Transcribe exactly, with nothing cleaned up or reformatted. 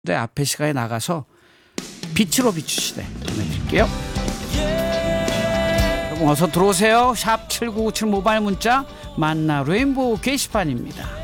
네, 앞에 시간에 나가서 빛으로 비추시대 보내드릴게요. 여러분 어서 들어오세요. 샵 칠구구칠 모바일 문자 만나 레인보우 게시판입니다.